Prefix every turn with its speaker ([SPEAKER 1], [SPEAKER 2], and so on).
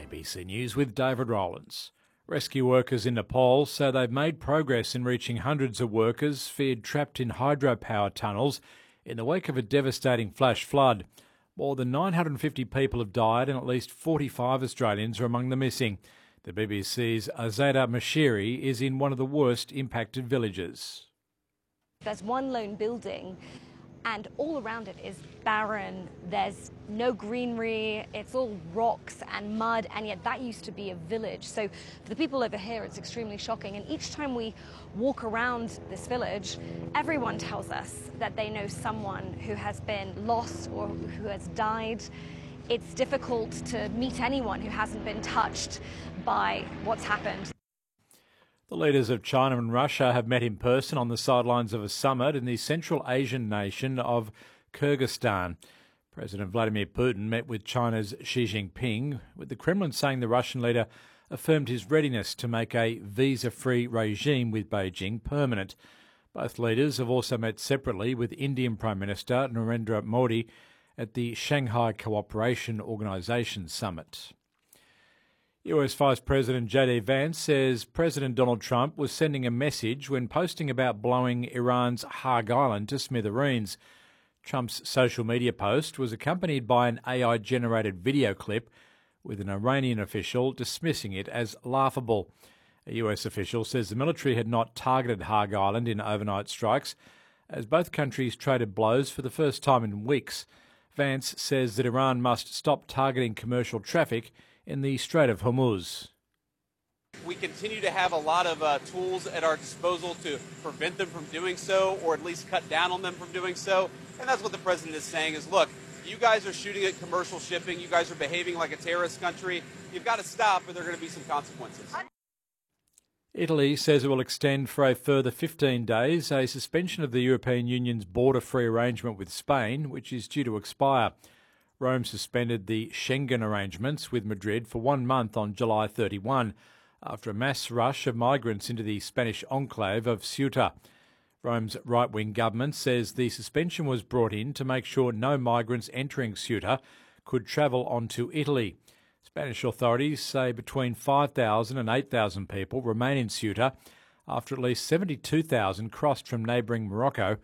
[SPEAKER 1] ABC News with David Rowlands. Rescue workers in Nepal say they've made progress in reaching hundreds of workers feared trapped in hydropower tunnels in the wake of a devastating flash flood. More than 950 people have died and at least 45 Australians are among the missing. The BBC's Azada Mashiri is in one of the worst impacted villages.
[SPEAKER 2] There's one lone building and all around it is barren. There's no greenery, it's all rocks and mud, and yet that used to be a village. So for the people over here, it's extremely shocking. And each time we walk around this village, everyone tells us that they know someone who has been lost or who has died. It's difficult to meet anyone who hasn't been touched by what's happened.
[SPEAKER 1] The leaders of China and Russia have met in person on the sidelines of a summit in the Central Asian nation of Kyrgyzstan. President Vladimir Putin met with China's Xi Jinping, with the Kremlin saying the Russian leader affirmed his readiness to make a visa-free regime with Beijing permanent. Both leaders have also met separately with Indian Prime Minister Narendra Modi at the Shanghai Cooperation Organization summit. US Vice President J.D. Vance says President Donald Trump was sending a message when posting about blowing Iran's Haag Island to smithereens. Trump's social media post was accompanied by an AI-generated video clip with an Iranian official dismissing it as laughable. A US official says the military had not targeted Haag Island in overnight strikes, as both countries traded blows for the first time in weeks. Vance says that Iran must stop targeting commercial traffic in the Strait of Hormuz.
[SPEAKER 3] We continue to have a lot of tools at our disposal to prevent them from doing so, or at least cut down on them from doing so. And that's what the president is saying is, look, you guys are shooting at commercial shipping. You guys are behaving like a terrorist country. You've got to stop, or there are going to be some consequences.
[SPEAKER 1] Italy says it will extend for a further 15 days a suspension of the European Union's border-free arrangement with Spain, which is due to expire. Rome suspended the Schengen arrangements with Madrid for 1 month on July 31 after a mass rush of migrants into the Spanish enclave of Ceuta. Rome's right-wing government says the suspension was brought in to make sure no migrants entering Ceuta could travel onto Italy. Spanish authorities say between 5,000 and 8,000 people remain in Ceuta after at least 72,000 crossed from neighbouring Morocco